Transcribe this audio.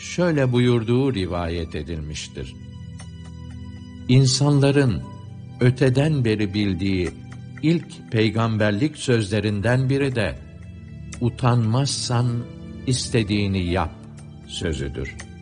şöyle buyurduğu rivayet edilmiştir. İnsanların öteden beri bildiği ilk peygamberlik sözlerinden biri de utanmazsan istediğini yap sözüdür.